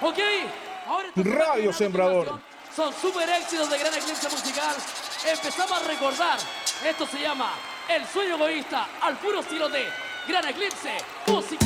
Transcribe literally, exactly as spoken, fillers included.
Ok, ahora esta Radio Sembrador. son super éxitos de Gran Eclipse Musical. Empezamos a recordar. Esto se llama El Sueño Egoísta al puro estilo de Gran Eclipse Musical.